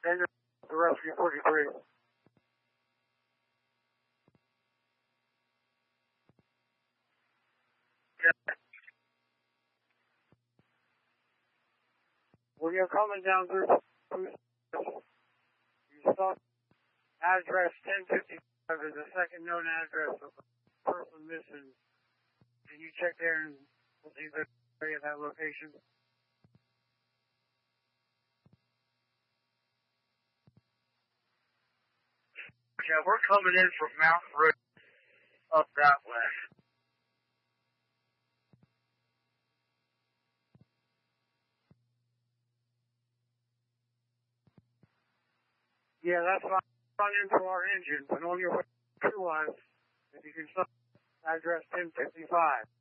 Then the rescue 43. Yeah. When you're coming down through, you stop address 1055 is the second known address of the person missing. Can you check there and see the area of that location? Yeah, we're coming in from Mountain Road up that way. Yeah, that's not run into our engines, and on your way to us, if you can stop address 1055.